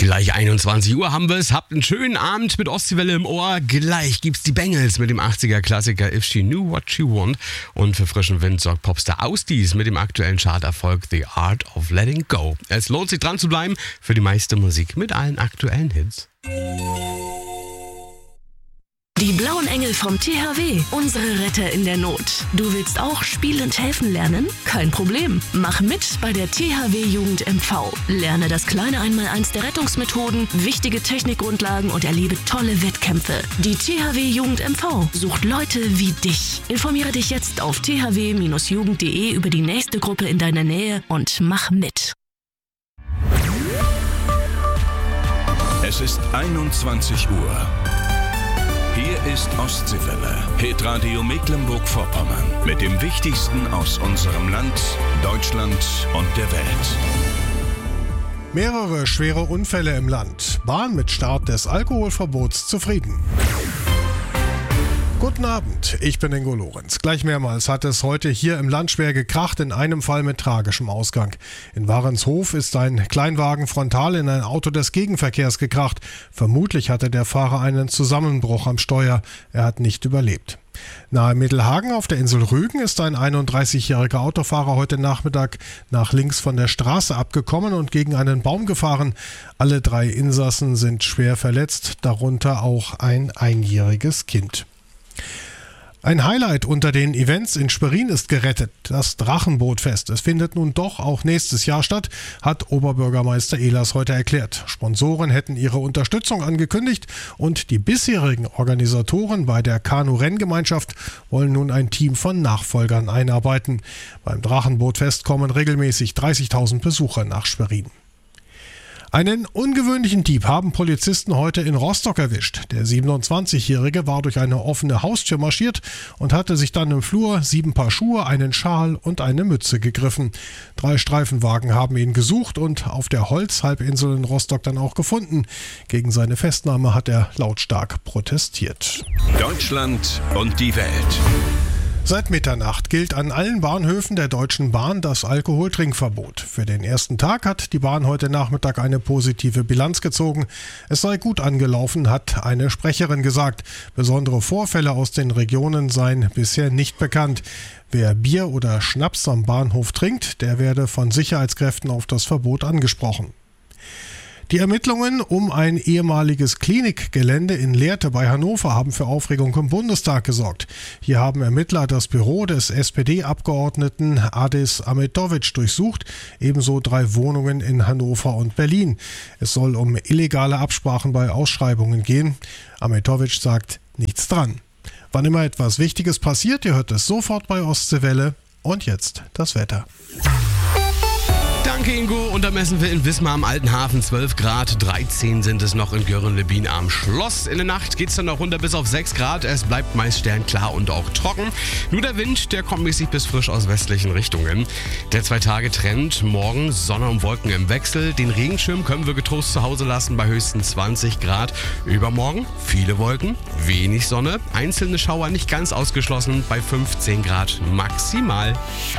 Gleich 21 Uhr haben wir es. Habt einen schönen Abend mit Ostseewelle im Ohr. Gleich gibt's die Bengals mit dem 80er-Klassiker If She Knew What She Want. Und für frischen Wind sorgt Popstar Ausdies mit dem aktuellen Charterfolg The Art of Letting Go. Es lohnt sich dran zu bleiben für die meiste Musik mit allen aktuellen Hits. Die Blauen Engel vom THW, unsere Retter in der Not. Du willst auch spielend helfen lernen? Kein Problem. Mach mit bei der THW Jugend MV. Lerne das kleine Einmaleins der Rettungsmethoden, wichtige Technikgrundlagen und erlebe tolle Wettkämpfe. Die THW Jugend MV sucht Leute wie dich. Informiere dich jetzt auf thw-jugend.de über die nächste Gruppe in deiner Nähe und mach mit. Es ist 21 Uhr. Hier ist Ostseewelle, Hitradio Mecklenburg-Vorpommern. Mit dem Wichtigsten aus unserem Land, Deutschland und der Welt. Mehrere schwere Unfälle im Land. Bahn mit Start des Alkoholverbots zufrieden. Guten Abend, ich bin Ingo Lorenz. Gleich mehrmals hat es heute hier im Land schwer gekracht, in einem Fall mit tragischem Ausgang. In Warenshof ist ein Kleinwagen frontal in ein Auto des Gegenverkehrs gekracht. Vermutlich hatte der Fahrer einen Zusammenbruch am Steuer. Er hat nicht überlebt. Nahe Mittelhagen auf der Insel Rügen ist ein 31-jähriger Autofahrer heute Nachmittag nach links von der Straße abgekommen und gegen einen Baum gefahren. Alle 3 Insassen sind schwer verletzt, darunter auch ein einjähriges Kind. Ein Highlight unter den Events in Schwerin ist gerettet, das Drachenbootfest. Es findet nun doch auch nächstes Jahr statt, hat Oberbürgermeister Ehlers heute erklärt. Sponsoren hätten ihre Unterstützung angekündigt und die bisherigen Organisatoren bei der Kanu-Renngemeinschaft wollen nun ein Team von Nachfolgern einarbeiten. Beim Drachenbootfest kommen regelmäßig 30.000 Besucher nach Schwerin. Einen ungewöhnlichen Dieb haben Polizisten heute in Rostock erwischt. Der 27-Jährige war durch eine offene Haustür marschiert und hatte sich dann im Flur 7 Paar Schuhe, einen Schal und eine Mütze gegriffen. 3 Streifenwagen haben ihn gesucht und auf der Holzhalbinsel in Rostock dann auch gefunden. Gegen seine Festnahme hat er lautstark protestiert. Deutschland und die Welt. Seit Mitternacht gilt an allen Bahnhöfen der Deutschen Bahn das Alkoholtrinkverbot. Für den ersten Tag hat die Bahn heute Nachmittag eine positive Bilanz gezogen. Es sei gut angelaufen, hat eine Sprecherin gesagt. Besondere Vorfälle aus den Regionen seien bisher nicht bekannt. Wer Bier oder Schnaps am Bahnhof trinkt, der werde von Sicherheitskräften auf das Verbot angesprochen. Die Ermittlungen um ein ehemaliges Klinikgelände in Lehrte bei Hannover haben für Aufregung im Bundestag gesorgt. Hier haben Ermittler das Büro des SPD-Abgeordneten Adis Ahmetovic durchsucht, ebenso 3 Wohnungen in Hannover und Berlin. Es soll um illegale Absprachen bei Ausschreibungen gehen. Ahmetovic sagt nichts dran. Wann immer etwas Wichtiges passiert, ihr hört es sofort bei Ostseewelle. Und jetzt das Wetter. Danke Ingo, und da messen wir in Wismar am Alten Hafen 12 Grad, 13 sind es noch in Göhren-Lebien am Schloss. In der Nacht geht es dann noch runter bis auf 6 Grad, es bleibt meist sternklar und auch trocken. Nur der Wind, der kommt mäßig bis frisch aus westlichen Richtungen. Der 2-Tage-Trend, morgen Sonne und Wolken im Wechsel. Den Regenschirm können wir getrost zu Hause lassen bei höchstens 20 Grad. Übermorgen viele Wolken, wenig Sonne, einzelne Schauer nicht ganz ausgeschlossen bei 15 Grad maximal.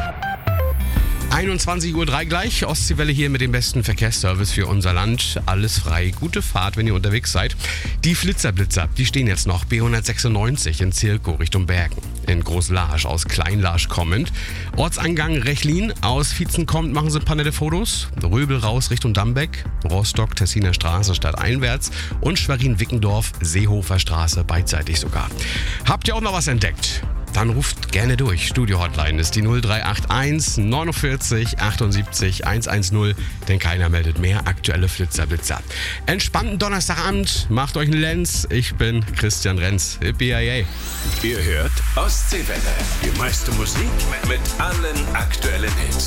21.03 Uhr gleich, Ostseewelle hier mit dem besten Verkehrsservice für unser Land. Alles frei, gute Fahrt, wenn ihr unterwegs seid. Die Flitzer-Blitzer, die stehen jetzt noch B196 in Zirkow Richtung Bergen. In Großlarsch aus Kleinlarsch kommend. Ortseingang Rechlin aus Vietzen kommt, machen Sie ein paar nette Fotos. Röbel raus Richtung Dambeck, Rostock, Tessiner Straße stadteinwärts und Schwerin-Wickendorf, Seehofer Straße beidseitig sogar. Habt ihr auch noch was entdeckt? Dann ruft gerne durch. Studio-Hotline ist die 0381 49 78 110, denn keiner meldet mehr aktuelle Flitzer-Blitzer. Entspannten Donnerstagabend, macht euch einen Lenz. Ich bin Christian Renz, BIA. Ihr hört Ostseewelle, die meiste Musik mit allen aktuellen Hits.